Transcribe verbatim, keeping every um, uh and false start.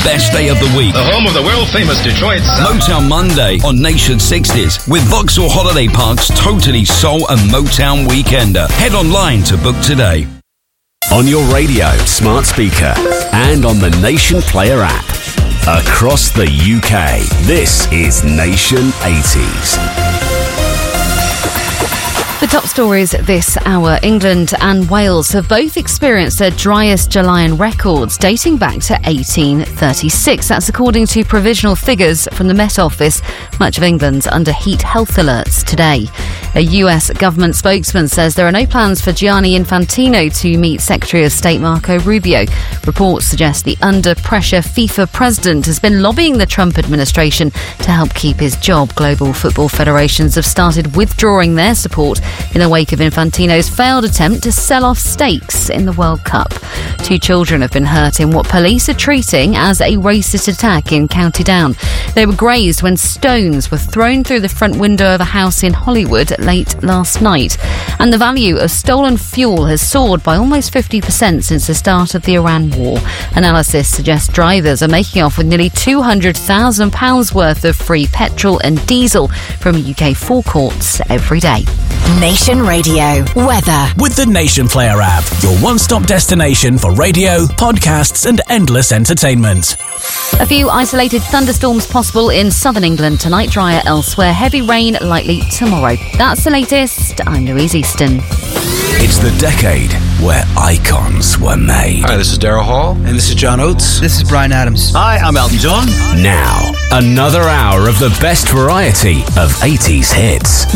best day of the week. The home of the world-famous Detroit Sound. Motown Monday on Nation sixties with Vauxhall Holiday Park's totally soul and Motown weekender. Head online to book today. On your radio, smart speaker, and on the Nation Player app. Across the U K, this is Nation eighties. The top stories this hour. England and Wales have both experienced their driest July on records, dating back to eighteen thirty-six. That's according to provisional figures from the Met Office. Much of England's under heat health alerts today. A U S government spokesman says there are no plans for Gianni Infantino to meet Secretary of State Marco Rubio. Reports suggest the under-pressure FIFA president has been lobbying the Trump administration to help keep his job. Global football federations have started withdrawing their support in the wake of Infantino's failed attempt to sell off stakes in the World Cup. Two children have been hurt in what police are treating as a racist attack in County Down. They were grazed when stones were thrown through the front window of a house in Hollywood late last night. And the value of stolen fuel has soared by almost fifty percent since the start of the Iran war. Analysis suggests drivers are making off with nearly two hundred thousand pounds worth of free petrol and diesel from U K forecourts every day. Nation Radio weather with the Nation Player app, your one-stop destination for radio, podcasts and endless entertainment. A few isolated thunderstorms possible in southern England tonight, drier elsewhere, heavy rain likely tomorrow. That's the latest. I'm Louise Easton. It's the decade where icons were made. Hi, this is Daryl Hall. And this is John Oates. This is Bryan Adams. Hi, I'm Elton John. Now, another hour of the best variety of eighties hits.